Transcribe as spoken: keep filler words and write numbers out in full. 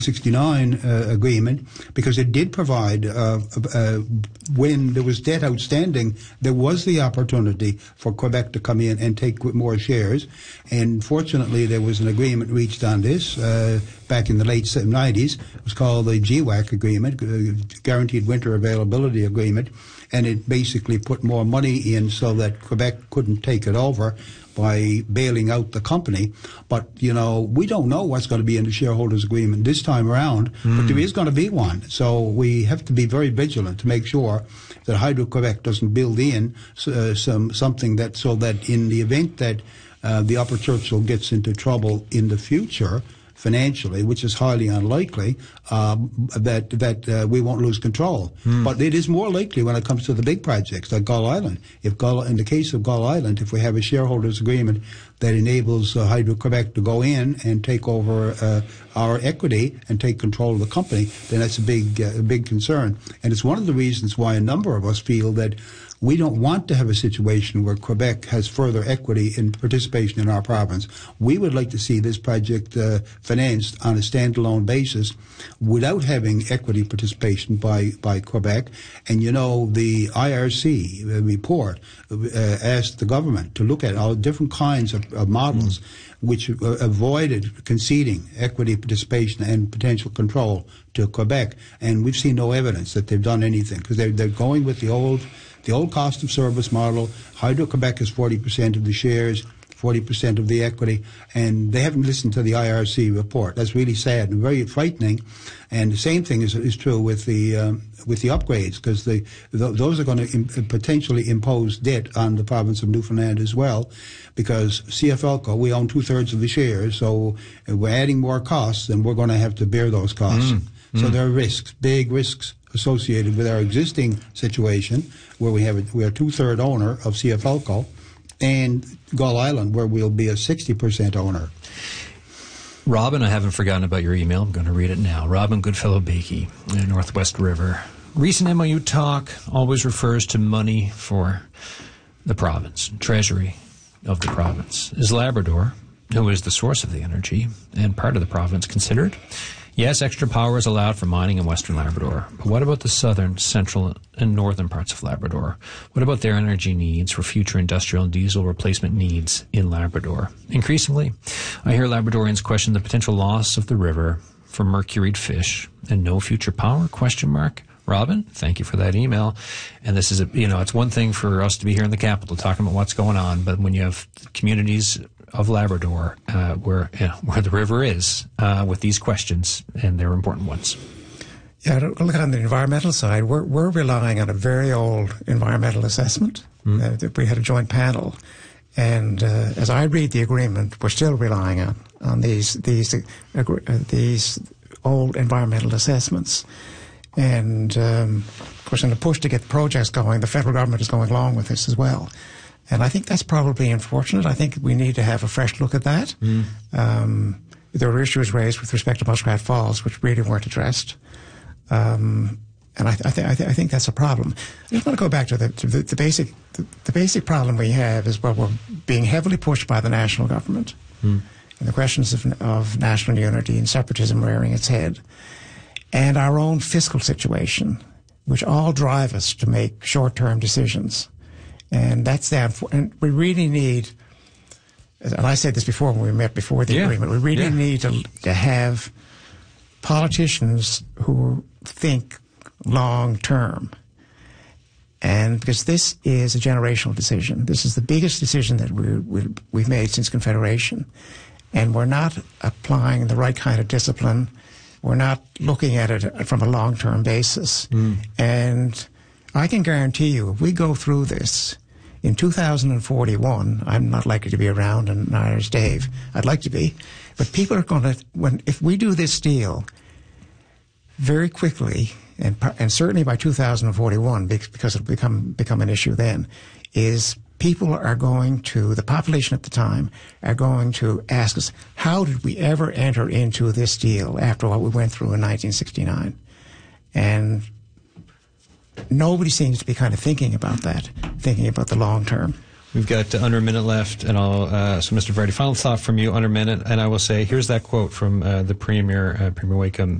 sixty-nine uh, agreement, because it did provide, uh, uh, when there was debt outstanding, there was the opportunity for Quebec to come in and take more shares. And fortunately, there was an agreement reached on this uh, back in the late nineties. It was called the G W A C agreement, uh, Guaranteed Winter Availability Agreement, and it basically put more money in so that Quebec couldn't take it over by bailing out the company. But, you know, we don't know what's going to be in the shareholders agreement this time around, mm. but there is going to be one. So we have to be very vigilant to make sure that Hydro-Quebec doesn't build in uh, some something that, so that in the event that uh, the Upper Churchill gets into trouble in the future, financially, which is highly unlikely, um, that that uh, we won't lose control. Mm. But it is more likely when it comes to the big projects like Gull Island. If Gull, in the case of Gull Island, if we have a shareholders agreement that enables uh, Hydro-Quebec to go in and take over uh, our equity and take control of the company, then that's a big, uh, a big concern. And it's one of the reasons why a number of us feel that we don't want to have a situation where Quebec has further equity in participation in our province. We would like to see this project uh, financed on a standalone basis without having equity participation by, by Quebec. And, you know, the I R C report uh, asked the government to look at all different kinds of, of models mm. which uh, avoided conceding equity participation and potential control to Quebec. And we've seen no evidence that they've done anything, because they're, they're going with the old The old cost of service model. Hydro-Quebec has forty percent of the shares, forty percent of the equity, and they haven't listened to the I R C report. That's really sad and very frightening. And the same thing is, is true with the um, with the upgrades, because the, th those are going to im potentially impose debt on the province of Newfoundland as well, because C F L C O, we own two-thirds of the shares, so we're adding more costs, and we're going to have to bear those costs. Mm. So mm. there are risks, big risks, associated with our existing situation, where we have a, we're a two-third owner of C F L C O, and Gull Island, where we'll be a sixty percent owner. Robin, I haven't forgotten about your email. I'm going to read it now. Robin Goodfellow-Beakey, Northwest River. Recent M O U talk always refers to money for the province, treasury of the province. Is Labrador, who is the source of the energy and part of the province, considered? Yes, extra power is allowed for mining in western Labrador, but what about the southern, central, and northern parts of Labrador? What about their energy needs for future industrial and diesel replacement needs in Labrador? Increasingly, I hear Labradorians question the potential loss of the river for mercuried fish and no future power, question mark. Robin, thank you for that email. And this is, a, you know, it's one thing for us to be here in the capital talking about what's going on, but when you have communities of Labrador, uh, where you know, where the river is, uh, with these questions, and they're important ones. Yeah, look, on the environmental side, we're we're relying on a very old environmental assessment. Mm. Uh, that we had a joint panel, and uh, as I read the agreement, we're still relying on on these these uh, uh, these old environmental assessments. And um, of course, in the push to get projects going, the federal government is going along with this as well. And I think that's probably unfortunate. I think we need to have a fresh look at that. Mm. Um, there were issues raised with respect to Muskrat Falls, which really weren't addressed. Um, and I, th I, th I, th I think that's a problem. I just want to go back to the, to the, the basic the, the basic problem we have is, well, we're being heavily pushed by the national government. Mm. And the questions of, of national unity and separatism rearing its head. And our own fiscal situation, which all drive us to make short-term decisions. And that's that. And we really need, and I said this before when we met before the yeah. agreement, we really yeah. need to, to have politicians who think long-term. And because this is a generational decision. This is the biggest decision that we, we, we've made since Confederation. And we're not applying the right kind of discipline. We're not looking at it from a long-term basis. Mm. And I can guarantee you, if we go through this in two thousand forty-one, I'm not likely to be around, and neither is Dave. I'd like to be. But people are going to, when, if we do this deal very quickly, and, and certainly by two thousand forty-one, because it'll become, become an issue then, is people are going to, the population at the time, are going to ask us, how did we ever enter into this deal after what we went through in nineteen sixty-nine? And nobody seems to be kind of thinking about that, thinking about the long term. We've got uh, under a minute left, and I'll, uh, so Mister Varady, final thought from you, under a minute, and I will say, here's that quote from uh, the Premier, uh, Premier Wakeham.